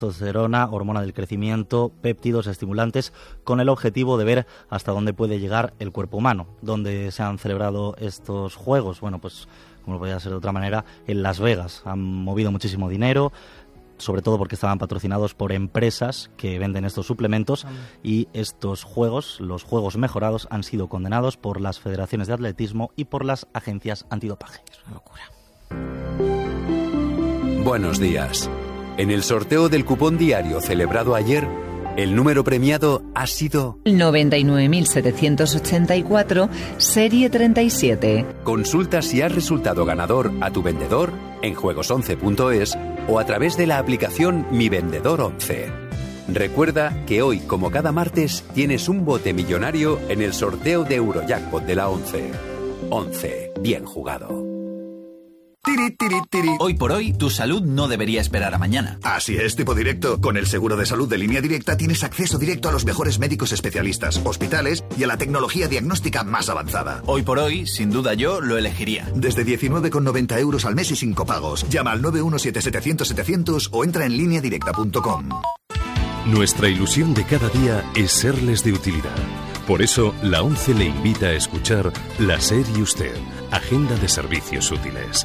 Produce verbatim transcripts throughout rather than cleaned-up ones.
testosterona, hormona del crecimiento, péptidos, estimulantes, con el objetivo de ver hasta dónde puede llegar el cuerpo humano. ¿Dónde se han celebrado estos juegos? Bueno, pues como no podía ser de otra manera, en Las Vegas. Han movido muchísimo dinero, sobre todo porque estaban patrocinados por empresas que venden estos suplementos, y estos juegos, los juegos mejorados, han sido condenados por las federaciones de atletismo y por las agencias antidopaje. Es una locura. Buenos días. En el sorteo del cupón diario celebrado ayer, el número premiado ha sido noventa y nueve mil setecientos ochenta y cuatro, serie treinta y siete. Consulta si has resultado ganador a tu vendedor en juegos once punto es o a través de la aplicación Mi Vendedor once. Recuerda que hoy, como cada martes, tienes un bote millonario en el sorteo de Eurojackpot de la once. once. Bien jugado. Tiri, tiri, tiri. Hoy por hoy, tu salud no debería esperar a mañana. Así es, tipo directo. Con el seguro de salud de Línea Directa tienes acceso directo a los mejores médicos especialistas, hospitales y a la tecnología diagnóstica más avanzada. Hoy por hoy, sin duda yo lo elegiría. Desde diecinueve con noventa euros al mes y sin copagos. Llama al nueve uno siete setecientos setecientos o entra en línea directa punto com. Nuestra ilusión de cada día es serles de utilidad. Por eso, la ONCE le invita a escuchar La SER y Usted, Agenda de Servicios Útiles.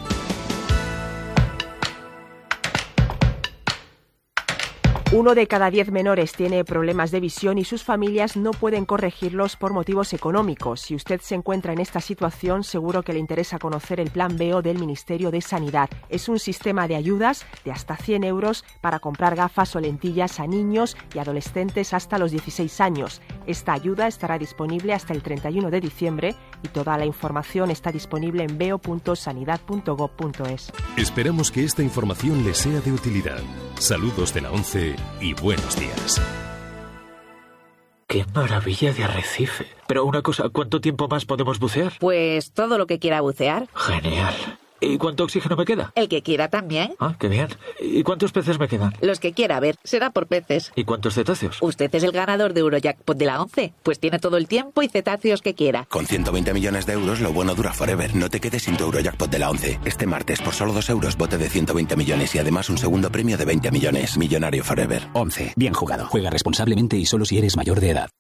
Uno de cada diez menores tiene problemas de visión y sus familias no pueden corregirlos por motivos económicos. Si usted se encuentra en esta situación, seguro que le interesa conocer el Plan B O del Ministerio de Sanidad. Es un sistema de ayudas de hasta cien euros para comprar gafas o lentillas a niños y adolescentes hasta los dieciséis años. Esta ayuda estará disponible hasta el treinta y uno de diciembre y toda la información está disponible en beo punto sanidad punto gob punto es. Esperamos que esta información le sea de utilidad. Saludos de la ONCE y buenos días. ¡Qué maravilla de arrecife! Pero una cosa, ¿cuánto tiempo más podemos bucear? Pues todo lo que quiera bucear. Genial. ¿Y cuánto oxígeno me queda? El que quiera también. Ah, qué bien. ¿Y cuántos peces me quedan? Los que quiera, a ver, será por peces. ¿Y cuántos cetáceos? Usted es el ganador de Eurojackpot de la ONCE. Pues tiene todo el tiempo y cetáceos que quiera. Con ciento veinte millones de euros, lo bueno dura forever. No te quedes sin tu Eurojackpot de la ONCE. Este martes, por solo dos euros, bote de ciento veinte millones y además un segundo premio de veinte millones. Millonario forever. ONCE. Bien jugado. Juega responsablemente y solo si eres mayor de edad.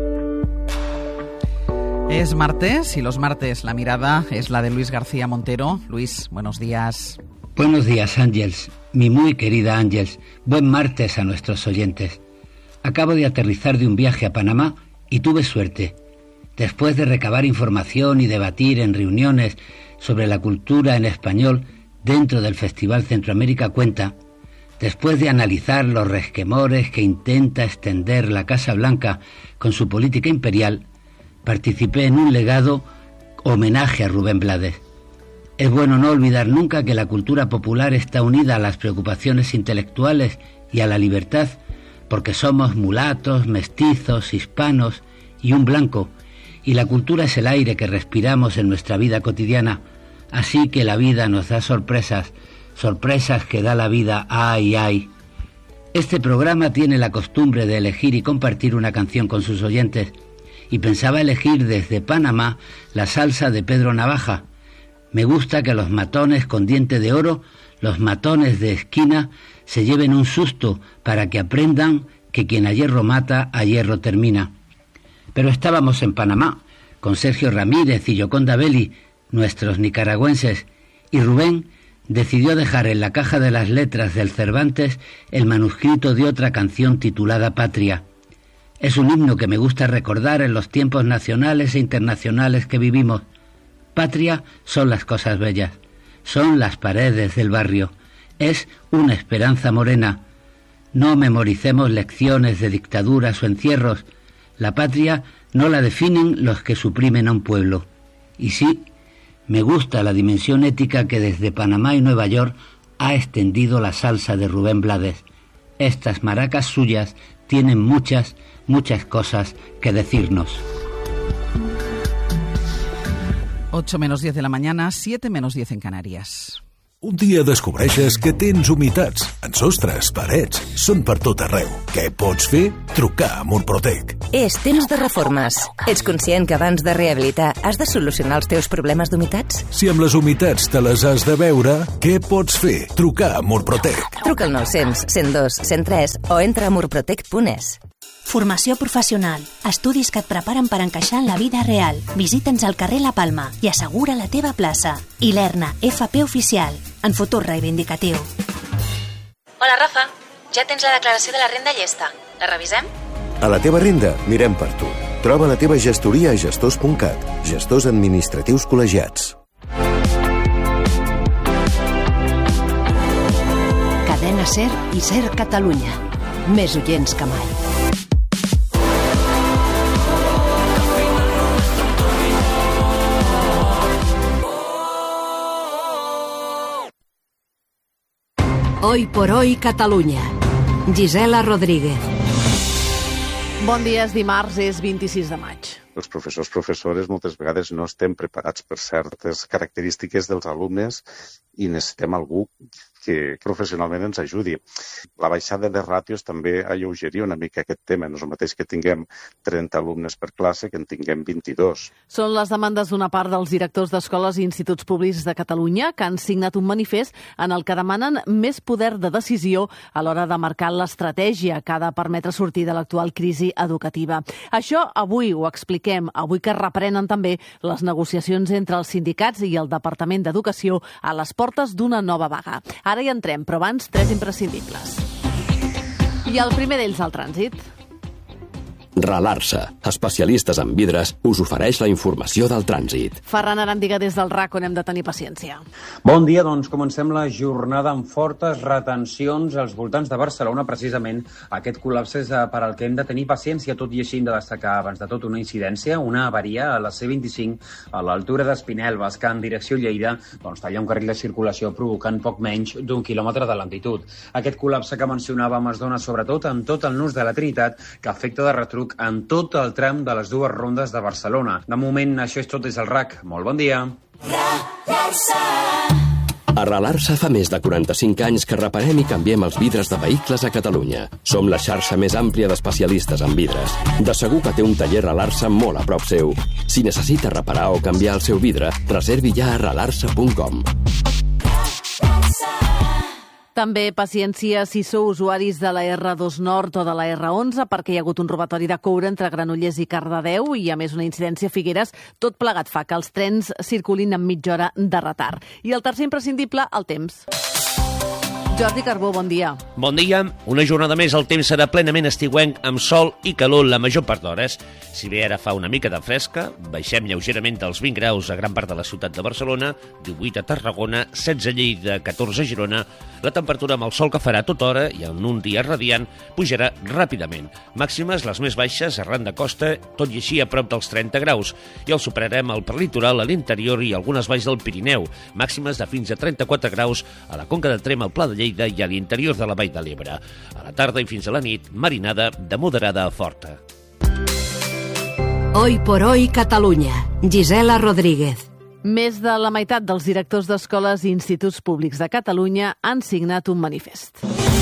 Es martes y los martes la mirada es la de Luis García Montero. Luis, buenos días. Buenos días, Ángels, mi muy querida Ángels. Buen martes a nuestros oyentes. Acabo de aterrizar de un viaje a Panamá y tuve suerte. Después de recabar información y debatir en reuniones sobre la cultura en español dentro del Festival Centroamérica Cuenta, después de analizar los resquemores que intenta extender la Casa Blanca con su política imperial, participé en un legado homenaje a Rubén Blades. Es bueno no olvidar nunca que la cultura popular está unida a las preocupaciones intelectuales y a la libertad, porque somos mulatos, mestizos, hispanos y un blanco, y la cultura es el aire que respiramos en nuestra vida cotidiana, así que la vida nos da sorpresas, sorpresas que da la vida, ay, ay. Este programa tiene la costumbre de elegir y compartir una canción con sus oyentes, y pensaba elegir desde Panamá la salsa de Pedro Navaja. Me gusta que los matones con diente de oro, los matones de esquina, se lleven un susto para que aprendan que quien a hierro mata, a hierro termina. Pero estábamos en Panamá, con Sergio Ramírez y Yoconda Belli, nuestros nicaragüenses, y Rubén decidió dejar en la caja de las letras del Cervantes el manuscrito de otra canción titulada Patria. Es un himno que me gusta recordar en los tiempos nacionales e internacionales que vivimos. Patria son las cosas bellas, son las paredes del barrio, es una esperanza morena. No memoricemos lecciones de dictaduras o encierros. La patria no la definen los que suprimen a un pueblo. Y sí, me gusta la dimensión ética que desde Panamá y Nueva York ha extendido la salsa de Rubén Blades. Estas maracas suyas tienen muchas, muchas cosas que decirnos. ocho menos diez de la mañana, siete menos diez en Canàries. Un dia descobreixes que tens humitats en sostres, parets, són per tot arreu. Què pots fer? Trucar a Murprotec. És temps de reformes. Ets conscient que abans de rehabilitar has de solucionar els teus problemes d'humitats? Si amb les humitats te les has de veure, què pots fer? Trucar a Murprotec. Truca al nou cents, cent dos, cent tres o entra a murprotec punt es. Formació professional. Estudis que et preparen per encaixar en la vida real. Visita'ns al carrer La Palma i assegura la teva plaça. Ilerna, F P oficial. En futur reivindicatiu. Hola, Rafa. Ja tens la declaració de la renda llesta. La revisem? A la teva renda, mirem per tu. Troba la teva gestoria a gestors punt cat. Gestors administratius col·legiats. Cadena SER i SER Catalunya. Més oients que mai. Hoy por hoy Catalunya. Gisela Rodríguez. Bon dia, és dimarts, és vint-i-sis de maig. Els professors, professores, moltes vegades no estem preparats per certes característiques dels alumnes i necessitem algú que professionalment ens ajudi. La baixada de ràtios també alleugeria una mica aquest tema. No és el mateix que tinguem trenta alumnes per classe que en tinguem vint-i-dos. Són les demandes d'una part dels directors d'escoles i instituts públics de Catalunya que han signat un manifest en el que demanen més poder de decisió a l'hora de marcar l'estratègia que ha de permetre sortir de l'actual crisi educativa. Això avui ho expliquem, avui que reprenen també les negociacions entre els sindicats i el Departament d'Educació a les portes d'una nova vaga. Ara hi entrem, però abans tres imprescindibles. I el primer d'ells, el trànsit. Ralarsa, especialistes en vidres, us ofereix la informació del trànsit. Ferran Arandiga des del R A C, on hem de tenir paciència. Bon dia, doncs comencem la jornada amb fortes retencions als voltants de Barcelona. Precisament aquest col·lapse és per al que hem de tenir paciència, tot i així hem de destacar abans de tot una incidència, una avaria a la C vint-i-cinc a l'altura d'Espinelves, que en direcció Lleida doncs, talla un carril de circulació provocant poc menys d'un quilòmetre de lentitud. Aquest col·lapse que mencionàvem es dona sobretot en tot el nus de la Trinitat, que afecta de retruc en tot el tram de les dues rondes de Barcelona. De moment, això és tot des del R A C. Molt bon dia. A Ralarsa fa més de quaranta-cinc anys que reparem i canviem els vidres de vehicles a Catalunya. Som la xarxa més àmplia d'especialistes en vidres. De segur que té un taller Ralarsa molt a prop seu. Si necessita reparar o canviar el seu vidre, reservi ja a ralarsa punt com. També paciència si sou usuaris de la R dos Nord o de la R onze perquè hi ha hagut un robatori de coure entre Granollers i Cardedeu i a més una incidència a Figueres. Tot plegat fa que els trens circulin amb mitja hora de retard. I el tercer imprescindible, el temps. Jordi Carbó, bon dia. Bon dia. Una jornada més el temps serà plenament estiuenc amb sol i calor la major part d'hores. Si bé ara fa una mica de fresca, baixem lleugerament dels vint graus a gran part de la ciutat de Barcelona, divuit a Tarragona, setze a Lleida, catorze a Girona. La temperatura amb el sol que farà tota hora i en un dia radiant pujarà ràpidament. Màximes les més baixes arran de costa, tot i així a prop dels trenta graus. I el superarem al prelitoral, a l'interior i algunes valls del Pirineu. Màximes de fins a trenta-quatre graus a la Conca de Tremp, al Pla de Lleida i a l'interior de la Vall de l'Ebre. A la tarda i fins a la nit, marinada de moderada a forta. Hoy por hoy Catalunya. Gisela Rodríguez. Més de la meitat dels directors d'escoles i instituts públics de Catalunya han signat un manifest.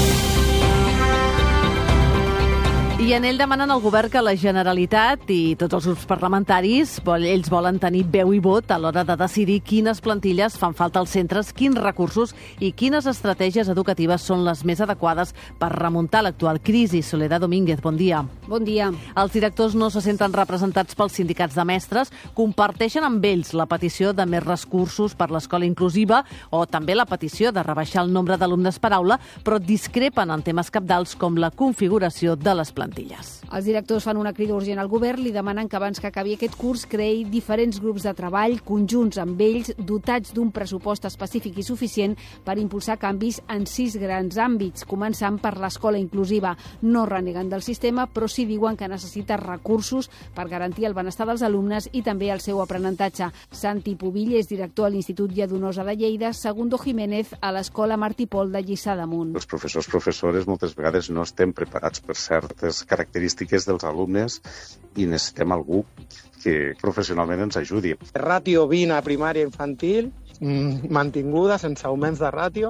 I en ell demanen al govern que la Generalitat i tots els grups parlamentaris, ells volen tenir veu i vot a l'hora de decidir quines plantilles fan falta als centres, quins recursos i quines estratègies educatives són les més adequades per remuntar l'actual crisi. Soledad Domínguez, bon dia. Bon dia. Els directors no se senten representats pels sindicats de mestres, comparteixen amb ells la petició de més recursos per l'escola inclusiva o també la petició de rebaixar el nombre d'alumnes per aula, però discrepen en temes cabdals com la configuració de les plantilles. Els directors fan una crida urgent al govern, li demanen que abans que acabi aquest curs creï diferents grups de treball conjunts amb ells, dotats d'un pressupost específic i suficient per impulsar canvis en sis grans àmbits, començant per l'escola inclusiva. No reneguen del sistema, però sí diuen que necessita recursos per garantir el benestar dels alumnes i també el seu aprenentatge. Santi Pubill és director a l'Institut Lladonosa de Lleida, Segundo Jiménez a l'Escola Martí Pol de Lliçà d'Amunt. Els professors, professores, moltes vegades no estem preparats per certes característiques dels alumnes i necessitem algú que professionalment ens ajudi. Ràtio vint a primària infantil, mantinguda, sense augments de ràtio,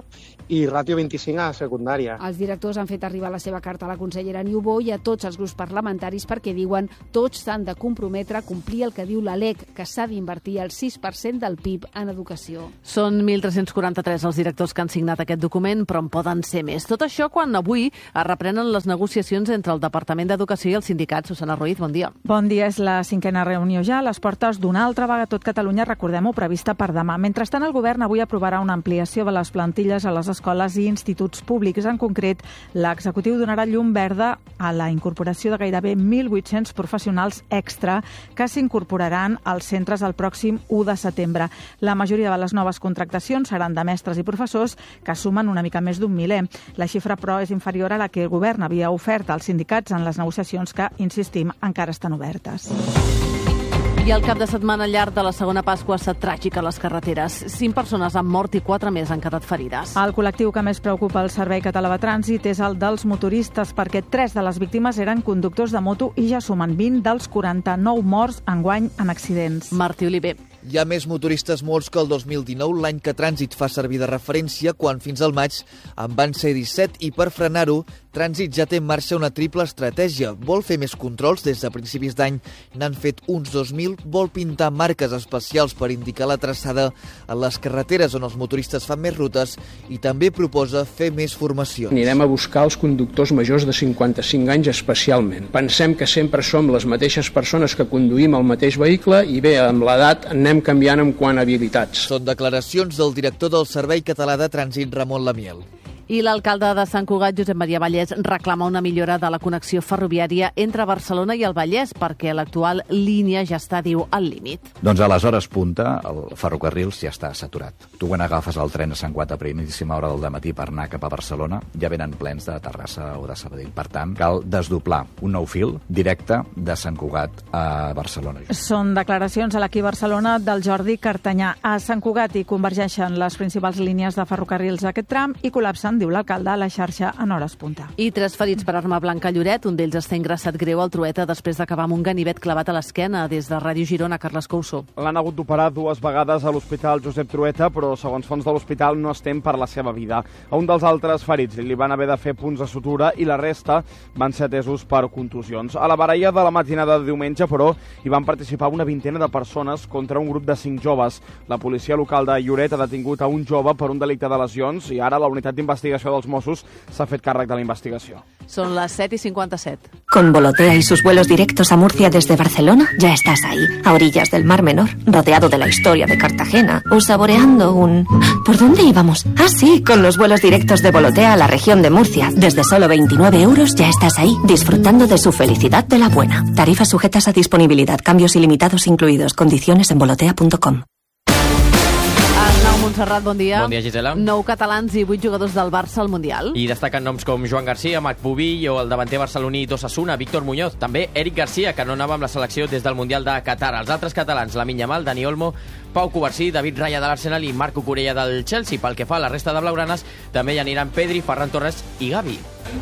i ràtio vint-i-cinc a secundària. Els directors han fet arribar la seva carta a la consellera Niubó i a tots els grups parlamentaris perquè diuen tots s'han de comprometre a complir el que diu la L E C, que s'ha d'invertir el sis per cent del P I B en educació. Són mil tres-cents quaranta-tres els directors que han signat aquest document, però en poden ser més. Tot això quan avui es reprenen les negociacions entre el Departament d'Educació i els sindicats. Susana Ruiz, bon dia. Bon dia, és la cinquena reunió ja a les portes d'una altra vaga a tot Catalunya, recordem-ho, prevista per demà. Mentrestant, el govern avui aprovarà una ampliació de les plantilles a les escoles i instituts públics. En concret, l'executiu donarà llum verda a la incorporació de gairebé mil vuit-cents professionals extra que s'incorporaran als centres el pròxim u de setembre. La majoria de les noves contractacions seran de mestres i professors, que sumen una mica més d'un miler. La xifra, però, és inferior a la que el govern havia ofert als sindicats en les negociacions que, insistim, encara estan obertes. I el cap de setmana llarg de la segona Pasqua ha estat tràgic a les carreteres. Cinc persones han mort i quatre més han quedat ferides. El col·lectiu que més preocupa el Servei Català de Trànsit és el dels motoristes, perquè tres de les víctimes eren conductors de moto i ja sumen vint dels quaranta-nou morts enguany en accidents. Martí Oliver. Hi ha més motoristes morts que el dos mil dinou, l'any que Trànsit fa servir de referència, quan fins al maig en van ser disset, i per frenar-ho, Trànsit ja té en marxa una triple estratègia. Vol fer més controls, des de principis d'any n'han fet uns dos mil, vol pintar marques especials per indicar la traçada a les carreteres on els motoristes fan més rutes i també proposa fer més formacions. Anirem a buscar els conductors majors de cinquanta-cinc anys especialment. Pensem que sempre som les mateixes persones que conduïm el mateix vehicle i bé, amb l'edat anem canviant en quant a habilitats. Són declaracions del director del Servei Català de Trànsit, Ramon Lamiel. I l'alcalde de Sant Cugat, Josep Maria Vallès, reclama una millora de la connexió ferroviària entre Barcelona i el Vallès, perquè l'actual línia ja està, diu, al límit. Doncs a les hores punta, el ferrocarril ja està saturat. Tu quan agafes el tren a Sant Cugat a primíssima hora del dematí per anar cap a Barcelona, ja venen plens de Terrassa o de Sabadell. Per tant, cal desdoblar un nou fil directe de Sant Cugat a Barcelona. Són declaracions a l'Aquí Barcelona del Jordi Cartanyà. A Sant Cugat hi convergeixen les principals línies de ferrocarrils d'aquest tram i col·lapsen, diu l'alcalde, a la xarxa en hores punta. I tres ferits per arma blanca a Lloret. Un d'ells està ingressat greu al Trueta després d'acabar amb un ganivet clavat a l'esquena. Des de Ràdio Girona, Carles Couso. L'han hagut d'operar dues vegades a l'Hospital Josep Trueta, però segons fons de l'hospital no es tem per la seva vida. A un dels altres ferits li van haver de fer punts de sutura i la resta van ser atesos per contusions. A la baralla de la matinada de diumenge, però, hi van participar una vintena de persones contra un grup de cinc joves. La policia local de Lloret ha detingut a un jove per un delicte de lesions i ara la unitat d'investigació dels Mossos s'ha fet càrrec de la investigació. Son las set y cincuenta y siete. Con Volotea y sus vuelos directos a Murcia desde Barcelona, ya estás ahí, a orillas del Mar Menor, rodeado de la historia de Cartagena, o saboreando un... ¿Por dónde íbamos? Ah, sí, con los vuelos directos de Volotea a la región de Murcia. Desde solo veintinueve euros ya estás ahí, disfrutando de su felicidad de la buena. Tarifas sujetas a disponibilidad, cambios ilimitados incluidos, condiciones en volotea punto com. Arnau Montserrat, bon dia. Bon dia, Gisela. Nou catalans i vuit jugadors del Barça al Mundial. I destaquen noms com Joan Garcia, Marc Pubill o el davanter barceloní d'Osasuna, Víctor Muñoz. També Eric Garcia, que no anava amb la selecció des del Mundial de Qatar. Els altres catalans, Lamine Yamal, Dani Olmo, Pau Covarsí, David Raya de l'Arsenal i Marco Corella del Chelsea. Pel que fa a la resta de blaugranes, també hi aniran Pedri, Ferran Torres i Gavi,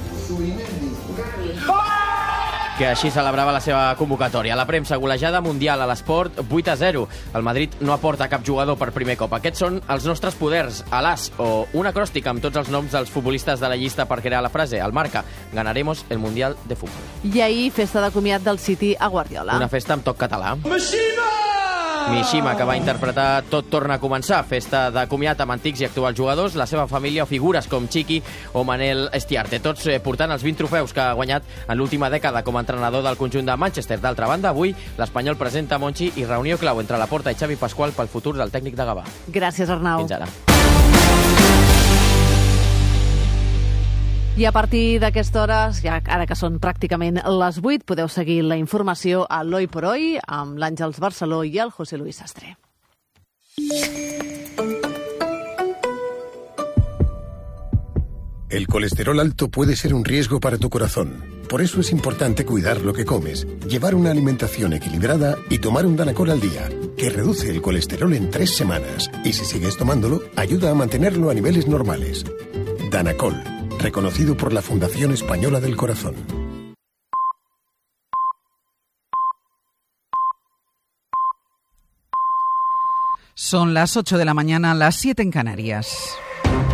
que així celebrava la seva convocatòria. La premsa, golejada mundial a l'esport, vuit a zero. El Madrid no aporta cap jugador per primer cop. Aquests són els nostres poders, a l'as, o un acròstic amb tots els noms dels futbolistes de la llista per crear la frase. El Marca, ganaremos el Mundial de Futbol. I ahir, festa de comiat del City a Guardiola. Una festa amb toc català. Mishima! Mishima, que va interpretar Tot torna a començar, festa de comiat amb antics i actuals jugadors, la seva família o figures com Chiqui o Manel Estiarte, tots portant els vint trofeus que ha guanyat en l'última dècada com a entrenador del conjunt de Manchester. D'altra banda, avui l'Espanyol presenta Monchi i reunió clau entre Laporta i Xavi Pasqual pel futur del tècnic de Gavà. Gràcies, Arnau. Fins ara. I a partir d'aquesta hora, ja ara que són pràcticament les vuit, podeu seguir la informació a l'Hoy por Hoy amb l'Àngels Barceló i el José Luis Sastre. El colesterol alto puede ser un riesgo para tu corazón. Por eso es importante cuidar lo que comes, llevar una alimentación equilibrada y tomar un Danacol al día, que reduce el colesterol en tres semanas. Y si sigues tomándolo, ayuda a mantenerlo a niveles normales. Danacol, reconocido por la Fundación Española del Corazón. Son las ocho de la mañana, las siete en Canarias.